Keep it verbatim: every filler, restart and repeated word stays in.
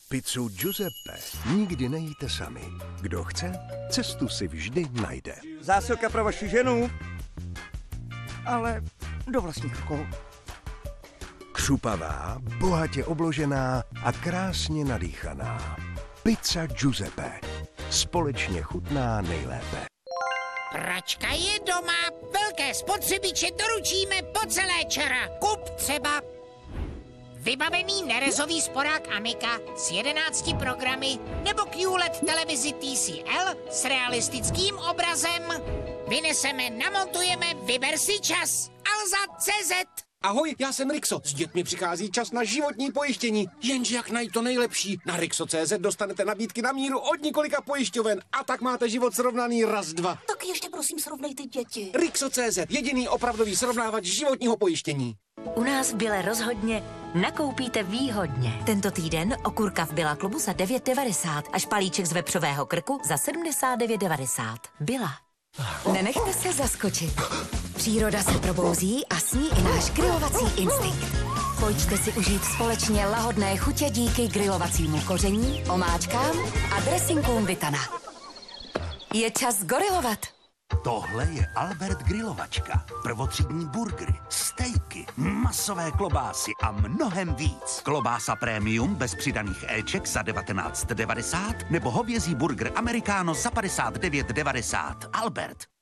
Pizzu Giuseppe nikdy nejíte sami. Kdo chce, cestu si vždy najde. Zásilka pro vaši ženu, ale do vlastních rukou. Křupavá, bohatě obložená a krásně nadýchaná. Pizza Giuseppe. Společně chutná nejlépe. Pračka je doma, velké spotřebiče doručíme po celé čara. Kup třeba vybavený nerezový sporák Amiga s jedenácti programy nebo Q L E D televizi T C L s realistickým obrazem. Vyneseme, namontujeme, vyber si čas. Alza tečka cé zet. Ahoj, já jsem Rixo. S dětmi přichází čas na životní pojištění. Jenže jak najít to nejlepší? Na Rixo tečka cé zet dostanete nabídky na míru od několika pojišťoven a tak máte život srovnaný raz, dva. Tak ještě prosím srovnejte děti. Rixo tečka cé zet, jediný opravdový srovnávač životního pojištění. U nás v Bile rozhodně nakoupíte výhodně. Tento týden okurka v Billa klubu za devět devadesát a špalíček z vepřového krku za sedmdesát devět devadesát. Billa. Nenechte se zaskočit. Příroda se probouzí a s ní i náš grilovací instinkt. Pojďte si užít společně lahodné chutě díky grilovacímu koření, omáčkám a dressinkům Vitana. Je čas gorilovat. Tohle je Albert grilovačka. Prvotřídní burgery, stejky, masové klobásy a mnohem víc. Klobása premium bez přidaných éček za devatenáct devadesát nebo hovězí burger americano za padesát devět devadesát. Albert.